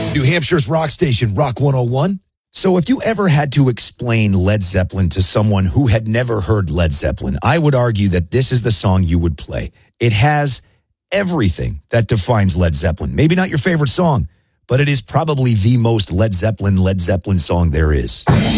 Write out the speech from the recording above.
New Hampshire's rock station, Rock 101. So if you ever had to explain Led Zeppelin to someone who had never heard Led Zeppelin, I would argue that this is the song you would play. It has everything that defines Led Zeppelin. Maybe not your favorite song, but it is probably the most Led Zeppelin song there is.